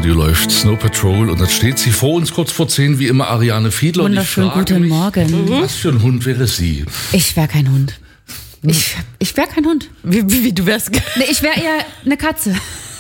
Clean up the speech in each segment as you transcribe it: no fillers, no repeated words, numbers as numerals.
Radio läuft Snow Patrol und dann steht sie vor uns, kurz vor 10, wie immer Ariane Fiedler. Wunderschönen guten Morgen. Was für ein Hund wäre sie? Ich wäre kein Hund. Ich wäre kein Hund. Wie du wärst? Nee, ich wäre eher eine Katze.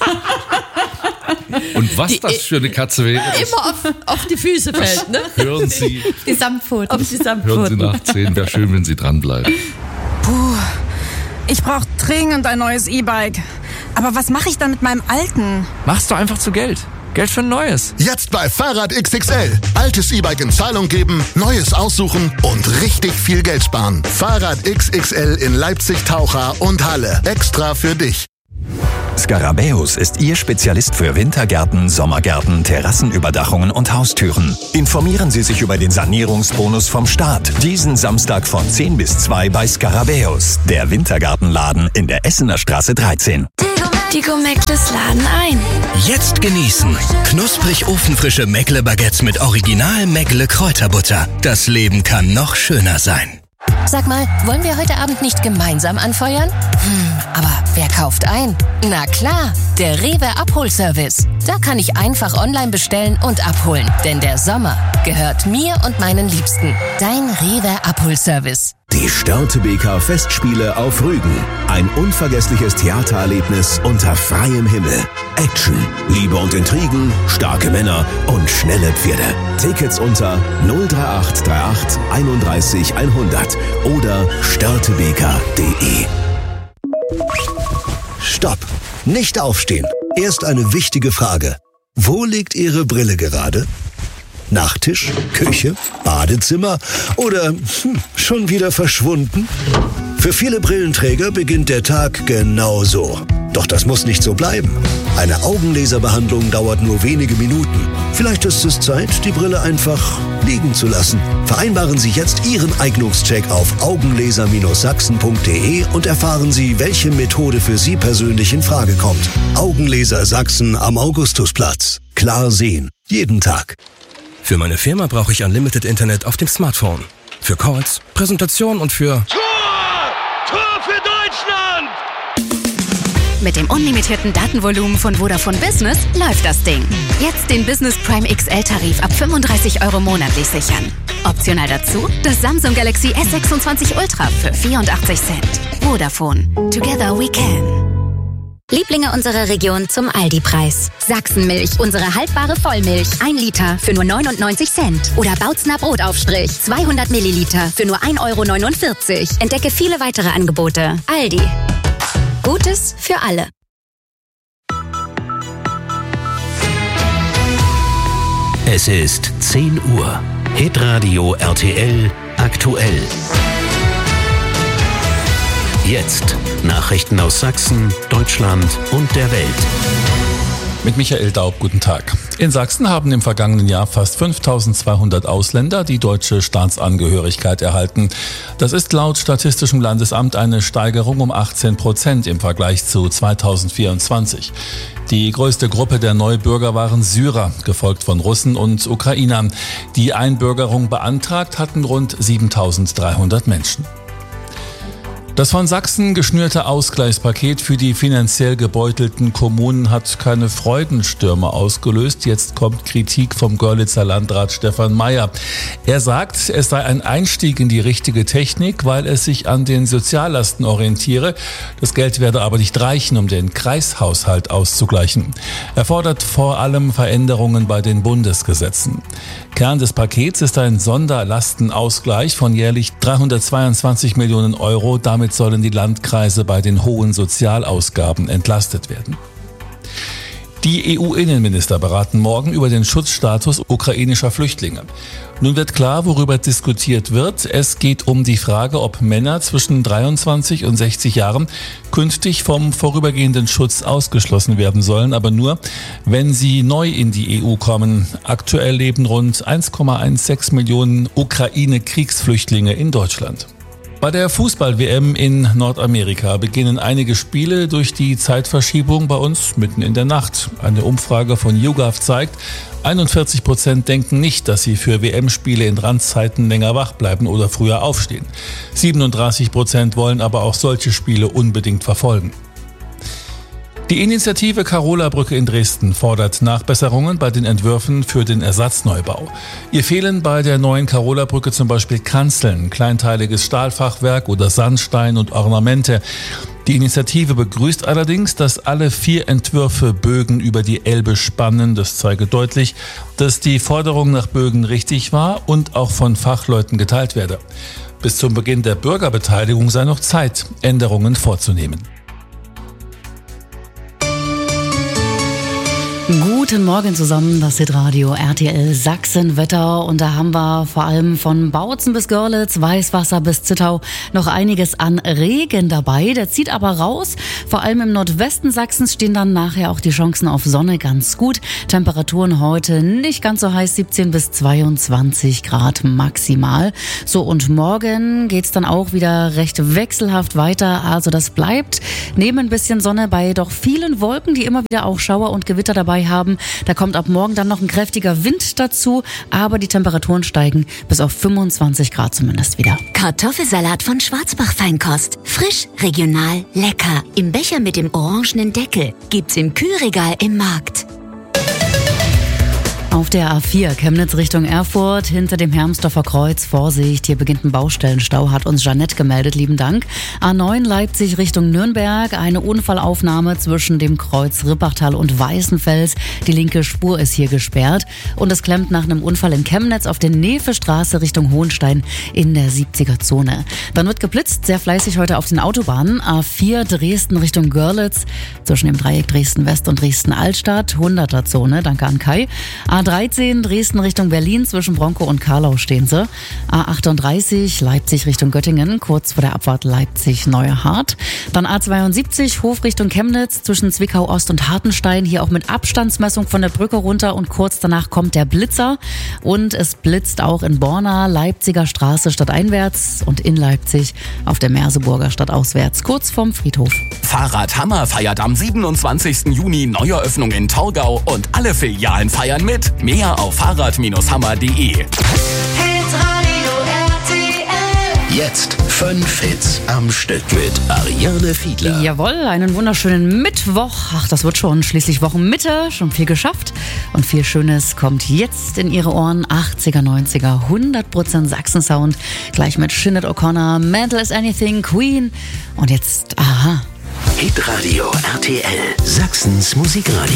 Und was das für eine Katze wäre, Immer auf die Füße fällt, ne? hören Sie, Die Samtpfoten. Auf die Samtpfoten. hören Sie nach 10. Wäre schön, wenn Sie dranbleiben. Puh, ich brauche dringend ein neues E-Bike. Aber was mache ich dann mit meinem alten? Machst du einfach zu Geld. Geld für ein neues. Jetzt bei Fahrrad XXL. Altes E-Bike in Zahlung geben, neues aussuchen und richtig viel Geld sparen. Fahrrad XXL in Leipzig, Taucha und Halle. Extra für dich. Scarabäus ist Ihr Spezialist für Wintergärten, Sommergärten, Terrassenüberdachungen und Haustüren. Informieren Sie sich über den Sanierungsbonus vom Staat. Diesen Samstag von 10 bis 2 bei Scarabäus, der Wintergartenladen in der Essener Straße 13. Die Meckles laden ein. Jetzt genießen. Knusprig ofenfrische Meckle-Baguettes mit Original Meckle-Kräuterbutter. Das Leben kann noch schöner sein. Sag mal, wollen wir heute Abend nicht gemeinsam anfeuern? Aber wer kauft ein? Na klar, der Rewe Abholservice. Da kann ich einfach online bestellen und abholen. Denn der Sommer gehört mir und meinen Liebsten. Dein Rewe Abholservice. Die Störtebeker Festspiele auf Rügen. Ein unvergessliches Theatererlebnis unter freiem Himmel. Action, Liebe und Intrigen, starke Männer und schnelle Pferde. Tickets unter 03838 31 100 oder störtebeker.de. Stopp! Nicht aufstehen. Erst eine wichtige Frage. Wo liegt Ihre Brille gerade? Nachttisch, Küche, Badezimmer oder schon wieder verschwunden? Für viele Brillenträger beginnt der Tag genau so. Doch das muss nicht so bleiben. Eine Augenlaserbehandlung dauert nur wenige Minuten. Vielleicht ist es Zeit, die Brille einfach liegen zu lassen. Vereinbaren Sie jetzt Ihren Eignungscheck auf augenlaser-sachsen.de und erfahren Sie, welche Methode für Sie persönlich in Frage kommt. Augenlaser Sachsen am Augustusplatz. Klar sehen. Jeden Tag. Für meine Firma brauche ich Unlimited Internet auf dem Smartphone. Für Calls, Präsentation und für... Tor für Deutschland! Mit dem unlimitierten Datenvolumen von Vodafone Business läuft das Ding. Jetzt den Business Prime XL-Tarif ab 35 € monatlich sichern. Optional dazu das Samsung Galaxy S26 Ultra für 84 Cent. Vodafone. Together we can. Lieblinge unserer Region zum Aldi-Preis. Sachsenmilch, unsere haltbare Vollmilch. 1 Liter für nur 99 Cent. Oder Bautzner Brotaufstrich, 200 Milliliter für nur 1,49 €. Entdecke viele weitere Angebote. Aldi. Gutes für alle. Es ist 10 Uhr. Hitradio RTL aktuell. Jetzt Nachrichten aus Sachsen, Deutschland und der Welt. Mit Michael Daub, guten Tag. In Sachsen haben im vergangenen Jahr fast 5.200 Ausländer die deutsche Staatsangehörigkeit erhalten. Das ist laut Statistischem Landesamt eine Steigerung um 18% im Vergleich zu 2024. Die größte Gruppe der Neubürger waren Syrer, gefolgt von Russen und Ukrainern. Die Einbürgerung beantragt hatten rund 7.300 Menschen. Das von Sachsen geschnürte Ausgleichspaket für die finanziell gebeutelten Kommunen hat keine Freudenstürme ausgelöst. Jetzt kommt Kritik vom Görlitzer Landrat Stefan Mayer. Er sagt, es sei ein Einstieg in die richtige Technik, weil es sich an den Soziallasten orientiere. Das Geld werde aber nicht reichen, um den Kreishaushalt auszugleichen. Er fordert vor allem Veränderungen bei den Bundesgesetzen. Kern des Pakets ist ein Sonderlastenausgleich von jährlich 322 Millionen €. Damit sollen die Landkreise bei den hohen Sozialausgaben entlastet werden. Die EU-Innenminister beraten morgen über den Schutzstatus ukrainischer Flüchtlinge. Nun wird klar, worüber diskutiert wird. Es geht um die Frage, ob Männer zwischen 23 und 60 Jahren künftig vom vorübergehenden Schutz ausgeschlossen werden sollen, aber nur, wenn sie neu in die EU kommen. Aktuell leben rund 1,16 Millionen Ukraine-Kriegsflüchtlinge in Deutschland. Bei der Fußball-WM in Nordamerika beginnen einige Spiele durch die Zeitverschiebung bei uns mitten in der Nacht. Eine Umfrage von YouGov zeigt, 41% denken nicht, dass sie für WM-Spiele in Randzeiten länger wach bleiben oder früher aufstehen. 37% wollen aber auch solche Spiele unbedingt verfolgen. Die Initiative Carola-Brücke in Dresden fordert Nachbesserungen bei den Entwürfen für den Ersatzneubau. Ihr fehlen bei der neuen Carola-Brücke zum Beispiel Kanzeln, kleinteiliges Stahlfachwerk oder Sandstein und Ornamente. Die Initiative begrüßt allerdings, dass alle 4 Entwürfe Bögen über die Elbe spannen. Das zeige deutlich, dass die Forderung nach Bögen richtig war und auch von Fachleuten geteilt werde. Bis zum Beginn der Bürgerbeteiligung sei noch Zeit, Änderungen vorzunehmen. Guten Morgen zusammen, das Hitradio RTL Sachsen-Wetter und da haben wir vor allem von Bautzen bis Görlitz, Weißwasser bis Zittau noch einiges an Regen dabei. Der zieht aber raus. Vor allem im Nordwesten Sachsens stehen dann nachher auch die Chancen auf Sonne ganz gut. Temperaturen heute nicht ganz so heiß, 17 bis 22 Grad maximal. So, und morgen geht's dann auch wieder recht wechselhaft weiter. Also das bleibt neben ein bisschen Sonne bei doch vielen Wolken, die immer wieder auch Schauer und Gewitter dabei haben. Da kommt ab morgen dann noch ein kräftiger Wind dazu, aber die Temperaturen steigen bis auf 25 Grad zumindest wieder. Kartoffelsalat von Schwarzbach Feinkost. Frisch, regional, lecker. Im Becher mit dem orangenen Deckel. Gibt's im Kühlregal im Markt. Auf der A4 Chemnitz Richtung Erfurt, hinter dem Hermsdorfer Kreuz, Vorsicht, hier beginnt ein Baustellenstau, hat uns Jeanette gemeldet, lieben Dank. A9 Leipzig Richtung Nürnberg, eine Unfallaufnahme zwischen dem Kreuz Rippachtal und Weißenfels. Die linke Spur ist hier gesperrt und es klemmt nach einem Unfall in Chemnitz auf der Nevestraße Richtung Hohenstein in der 70er-Zone. Dann wird geblitzt, sehr fleißig heute auf den Autobahnen. A4 Dresden Richtung Görlitz, zwischen dem Dreieck Dresden-West und Dresden-Altstadt, 100er-Zone, danke an Kai. A13 Dresden Richtung Berlin, zwischen Bronkow und Karlau stehen sie. A38 Leipzig Richtung Göttingen, kurz vor der Abfahrt Leipzig-Neuhardt. Dann A72 Hof Richtung Chemnitz, zwischen Zwickau Ost und Hartenstein, hier auch mit Abstandsmessung von der Brücke runter und kurz danach kommt der Blitzer. Und es blitzt auch in Borna, Leipziger Straße stadteinwärts und in Leipzig auf der Merseburger stadtauswärts, kurz vorm Friedhof. Fahrradhammer feiert am 27. Juni Neueröffnung in Torgau und alle Filialen feiern mit. Mehr auf fahrrad-hammer.de. Jetzt 5 Hits am Stück mit Ariane Fiedler. Jawohl, einen wunderschönen Mittwoch. Ach, das wird schon schließlich Wochenmitte. Schon viel geschafft. Und viel Schönes kommt jetzt in Ihre Ohren. 80er, 90er, 100% Sachsen-Sound. Gleich mit Sinead O'Connor, Mental as Anything, Queen. Und jetzt, aha. Hitradio RTL, Sachsens Musikradio.